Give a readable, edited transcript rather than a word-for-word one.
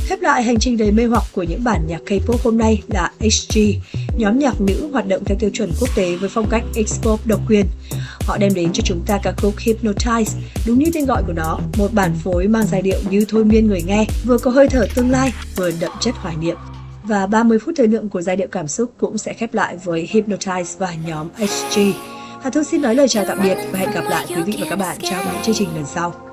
Khép lại hành trình đầy mê hoặc của những bản nhạc K-pop hôm nay là HG, nhóm nhạc nữ hoạt động theo tiêu chuẩn quốc tế với phong cách X-pop độc quyền. Họ đem đến cho chúng ta ca khúc Hypnotize, đúng như tên gọi của nó, một bản phối mang giai điệu như thôi miên người nghe, vừa có hơi thở tương lai, vừa đậm chất hoài niệm. Và 30 phút thời lượng của giai điệu cảm xúc cũng sẽ khép lại với Hypnotize và nhóm HG. Hà Thu xin nói lời chào tạm biệt và hẹn gặp lại quý vị và các bạn trong những chương trình lần sau.